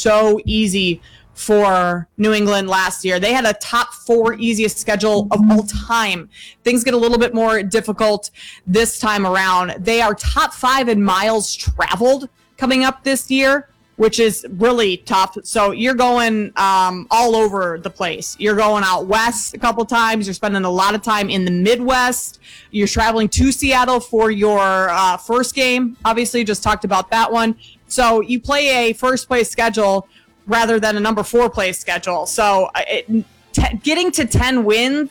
so easy for New England last year. They had a top 4 easiest schedule of all time. Things get a little bit more difficult this time around. They are top 5 in miles traveled coming up this year, which is really tough. So you're going all over the place. You're going out west a couple times. You're spending a lot of time in the Midwest. You're traveling to Seattle for your first game. Obviously, just talked about that one. So you play a first place schedule rather than a number 4 place schedule. So getting to 10 wins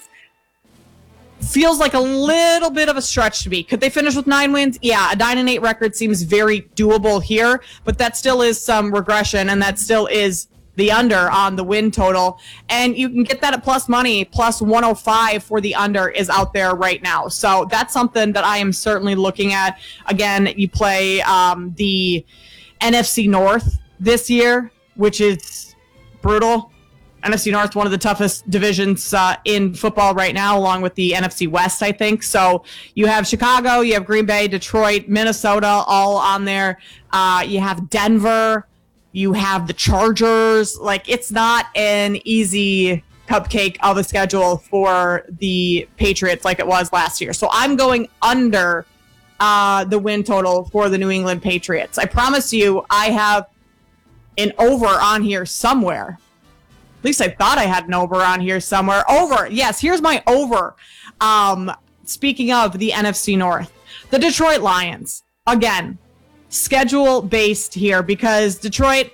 feels like a little bit of a stretch to me. Could they finish with 9 wins? Yeah, a 9-8 record seems very doable here, but that still is some regression, and that still is the under on the win total. And you can get that at plus money. Plus 105 for the under is out there right now. So that's something that I am certainly looking at. Again, you play the NFC North this year, which is brutal. NFC North, one of the toughest divisions in football right now, along with the NFC West, I think. So you have Chicago, you have Green Bay, Detroit, Minnesota, all on there. You have Denver, you have the Chargers. Like, it's not an easy cupcake of a schedule for the Patriots like it was last year. So I'm going under the win total for the New England Patriots. I promise you, I have an over on here somewhere. At least I thought I had an over on here somewhere. Over. Yes, here's my over. Speaking of the NFC North, the Detroit Lions. Again, schedule-based here because Detroit,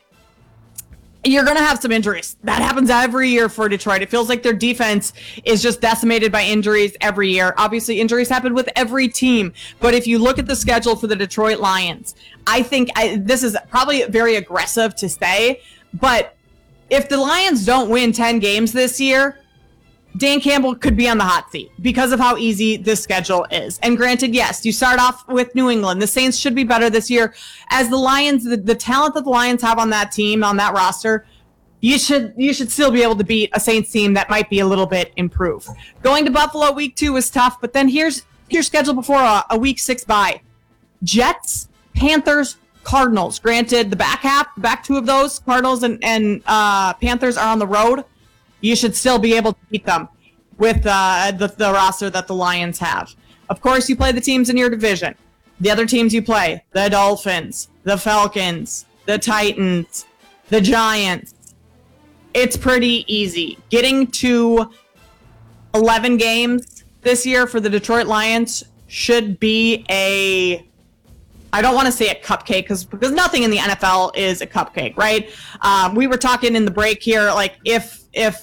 you're going to have some injuries. That happens every year for Detroit. It feels like their defense is just decimated by injuries every year. Obviously, injuries happen with every team. But if you look at the schedule for the Detroit Lions, I think this is probably very aggressive to say, but if the Lions don't win 10 games this year, Dan Campbell could be on the hot seat because of how easy this schedule is. And granted, yes, you start off with New England. The Saints should be better this year. As the Lions, the talent that the Lions have on that team, on that roster, you should still be able to beat a Saints team that might be a little bit improved. Going to Buffalo week 2 was tough, but then here's your schedule before a week 6 bye. Jets, Panthers, Cardinals. Granted, the back 2 of those, Cardinals and Panthers, are on the road. You should still be able to beat them with the roster that the Lions have. Of course, you play the teams in your division. The other teams you play, the Dolphins, the Falcons, the Titans, the Giants. It's pretty easy. Getting to 11 games this year for the Detroit Lions should be I don't want to say a cupcake because nothing in the NFL is a cupcake, right? We were talking in the break here, like if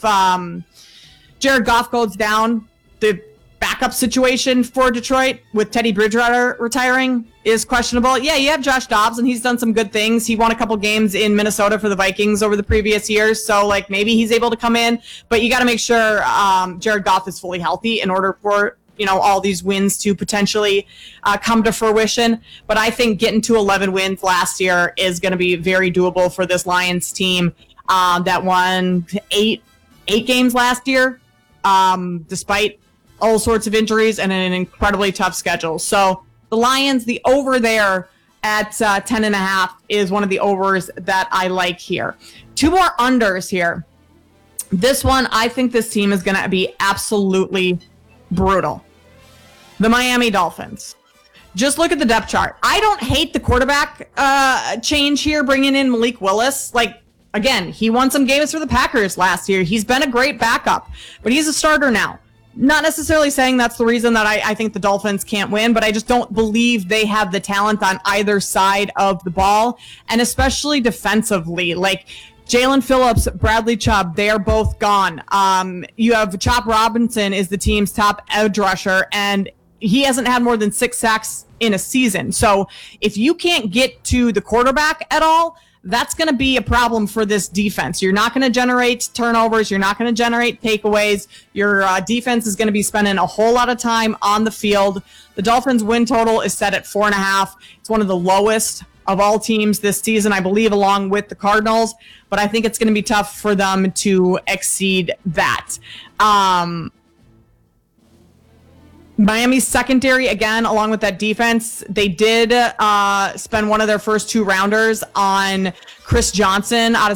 Jared Goff goes down, the backup situation for Detroit with Teddy Bridgewater retiring is questionable. Yeah, you have Josh Dobbs, and he's done some good things. He won a couple games in Minnesota for the Vikings over the previous years, so like maybe he's able to come in. But you got to make sure Jared Goff is fully healthy in order for all these wins to potentially come to fruition. But I think getting to 11 wins last year is going to be very doable for this Lions team that won eight games last year, despite all sorts of injuries and an incredibly tough schedule. So the Lions, the over there at 10.5 is one of the overs that I like here. 2 more unders here. This one, I think this team is going to be absolutely brutal. The Miami Dolphins. Just look at the depth chart. I don't hate the quarterback change here, bringing in Malik Willis. Like, again, he won some games for the Packers last year. He's been a great backup, but he's a starter now. Not necessarily saying that's the reason that I think the Dolphins can't win, but I just don't believe they have the talent on either side of the ball, and especially defensively. Like, Jalen Phillips, Bradley Chubb, they are both gone. You have Chop Robinson is the team's top edge rusher, and he hasn't had more than 6 sacks in a season. So if you can't get to the quarterback at all, that's going to be a problem for this defense. You're not going to generate turnovers. You're not going to generate takeaways. Your defense is going to be spending a whole lot of time on the field. The Dolphins' win total is set at 4.5. It's one of the lowest of all teams this season, I believe, along with the Cardinals. But I think it's going to be tough for them to exceed that. Miami's secondary, again, along with that defense, they did spend one of their first 2 rounders on Chris Johnson out of